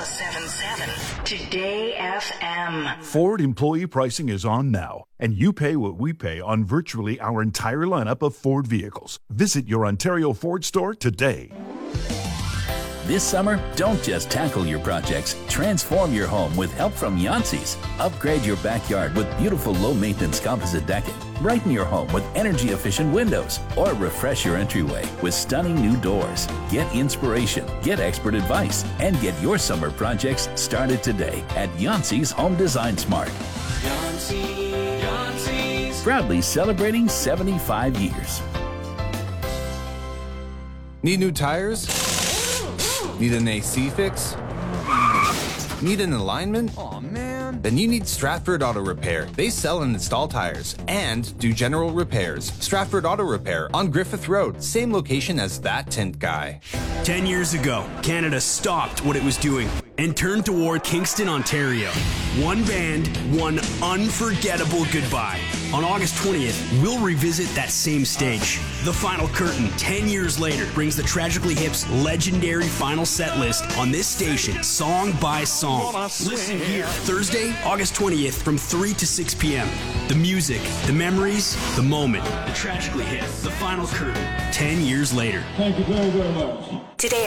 1077 Today FM. Ford employee pricing is on now, and you pay what we pay on virtually our entire lineup of Ford vehicles. Visit your Ontario Ford store today. This summer, don't just tackle your projects. Transform your home with help from Yancey's. Upgrade your backyard with beautiful low-maintenance composite decking. Brighten your home with energy-efficient windows. Or refresh your entryway with stunning new doors. Get inspiration, get expert advice, and get your summer projects started today at Yancey's Home Design Smart. Yancey's. Proudly celebrating 75 years. Need new tires? Need an AC fix? Need an alignment? Aw, man. Then you need Stratford Auto Repair. They sell and install tires and do general repairs. Stratford Auto Repair on Griffith Road, same location as that tint guy. 10 years ago, Canada stopped what it was doing and turned toward Kingston, Ontario. One band, one unforgettable goodbye. On August 20th, we'll revisit that same stage. The Final Curtain, 10 years later, brings the Tragically Hip's legendary final set list on this station, song by song. Listen here, Thursday, August 20th, from 3 to 6 p.m. The music, the memories, the moment. The Tragically Hip, The Final Curtain, 10 years later. Thank you very, very much. Today